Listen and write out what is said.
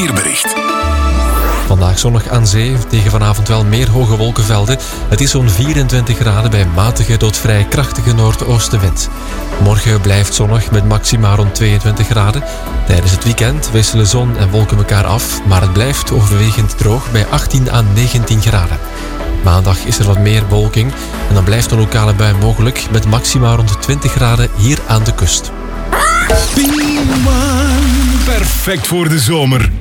Weerbericht. Vandaag zonnig aan zee, tegen vanavond wel meer hoge wolkenvelden. Het is zo'n 24 graden bij matige tot vrij krachtige noordoostenwind. Morgen blijft zonnig met maxima rond 22 graden. Tijdens het weekend wisselen zon en wolken elkaar af, maar het blijft overwegend droog bij 18 à 19 graden. Maandag is er wat meer bewolking en dan blijft een lokale bui mogelijk met maxima rond 20 graden hier aan de kust. Perfect voor de zomer.